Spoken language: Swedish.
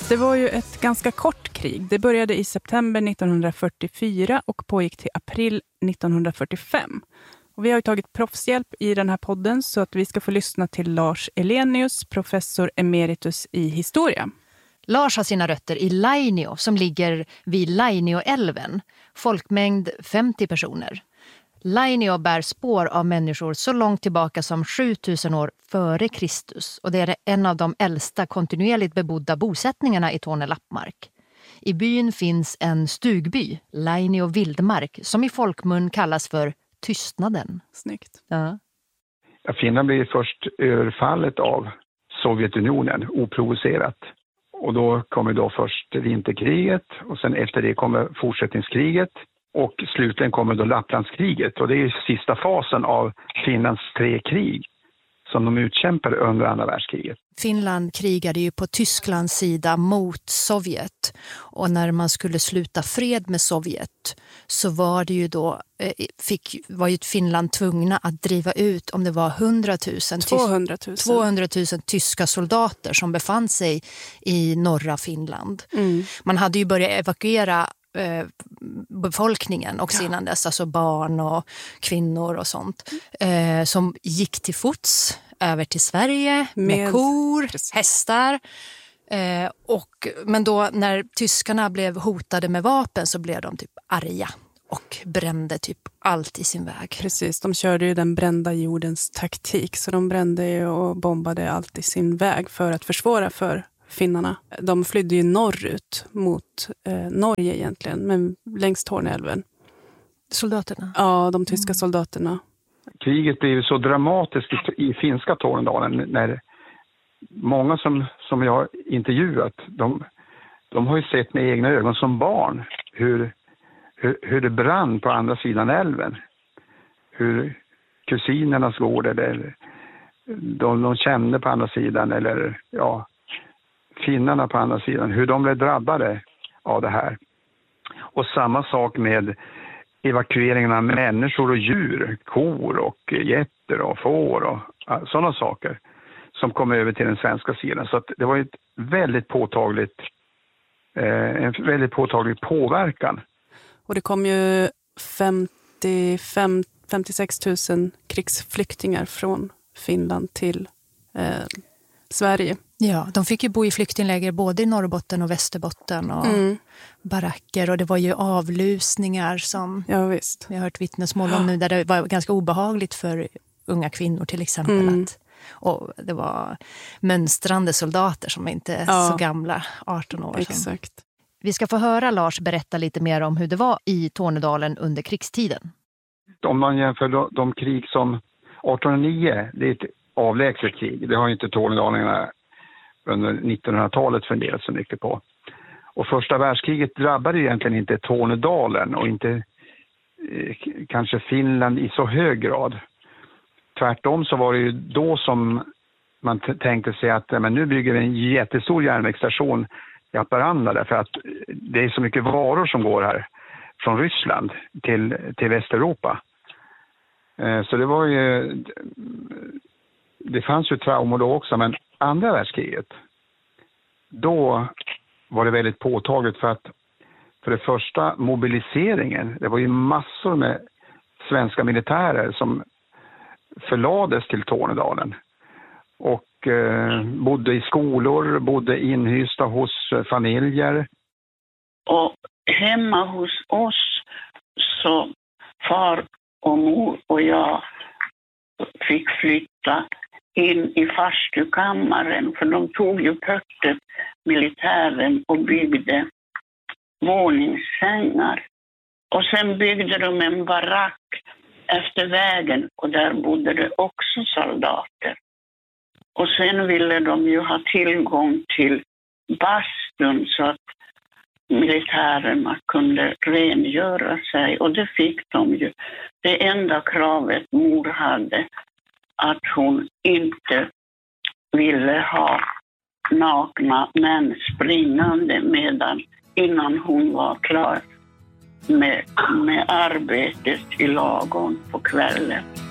Det var ju ett ganska kort krig. Det började i september 1944 och pågick till april 1945. Och vi har ju tagit proffshjälp i den här podden så att vi ska få lyssna till Lars Elenius, professor emeritus i historia. Lars har sina rötter i Lainio som ligger vid Lainioälven. Folkmängd 50 personer. Lainio bär spår av människor så långt tillbaka som 7000 år före Kristus. Och det är en av de äldsta kontinuerligt bebodda bosättningarna i Torne lappmark. I byn finns en stugby, Lainio vildmark, som i folkmun kallas för Tystnaden. Snyggt. Ja. Finland blev först överfallet av Sovjetunionen oprovocerat. Och då kommer då först vinterkriget och sen efter det kommer fortsättningskriget och slutligen kommer då Lapplandskriget. Och det är sista fasen av Finlands 3 krig som de utkämpade under andra världskriget. Finland krigade ju på Tysklands sida mot Sovjet och när man skulle sluta fred med Sovjet så var det ju då var ju Finland tvungna att driva ut om det var 200 000 tyska soldater som befann sig i norra Finland. Mm. Man hade ju börjat evakuera befolkningen också innan dess, alltså barn och kvinnor och sånt som gick till fots över till Sverige med kor, hästar men då när tyskarna blev hotade med vapen så blev de typ arga och brände typ allt i sin väg. Precis, de körde ju den brända jordens taktik så de brände och bombade allt i sin väg för att försvåra för finnarna. De flydde ju norrut mot Norge egentligen, men längs Torneälven. Soldaterna? Ja, de tyska soldaterna. Kriget blev så dramatiskt i finska Tornedalen när många som jag har intervjuat, de har ju sett med egna ögon som barn hur det brann på andra sidan älven. Hur kusinernas gård eller de kände på andra sidan eller finnarna på andra sidan, hur de blev drabbade av det här. Och samma sak med evakueringen av människor och djur, kor och getter och får och sådana saker som kom över till den svenska sidan. Så att det var ett väldigt påtagligt, en väldigt påtaglig påverkan. Och det kom ju 56 000 krigsflyktingar från Finland till Sverige. Ja, de fick ju bo i flyktingläger både i Norrbotten och Västerbotten och baracker och det var ju avlusningar som vi har hört vittnesmål om nu där det var ganska obehagligt för unga kvinnor till exempel och det var mönstrande soldater som inte är så gamla, 18 år. Exakt. Vi ska få höra Lars berätta lite mer om hur det var i Tornedalen under krigstiden. Om man jämför de krig som 1809, det är ett avlägset krig. Det har inte tornedalingarna under 1900-talet funderat så mycket på. Och första världskriget drabbade egentligen inte Tornedalen och inte kanske Finland i så hög grad. Tvärtom så var det ju då som man tänkte sig att men nu bygger vi en jättestor järnvägsstation i Haparanda därför att det är så mycket varor som går här från Ryssland till Västeuropa. Så det var ju... Det fanns ju traumor då också, men andra världskriget, då var det väldigt påtagligt för att för det första mobiliseringen, det var ju massor med svenska militärer som förlades till Tornedalen och bodde i skolor, bodde inhysta hos familjer. Och hemma hos oss så far och mor och jag fick flytta in i farstukammaren för de tog ju pöttet militären och byggde våningssängar. Och sen byggde de en barack efter vägen och där bodde det också soldater. Och sen ville de ju ha tillgång till bastun så att militärerna kunde rengöra sig och det fick de ju. Det enda kravet mor hade att hon inte ville ha nakna män springande innan hon var klar med arbetet i lagom på kvällen.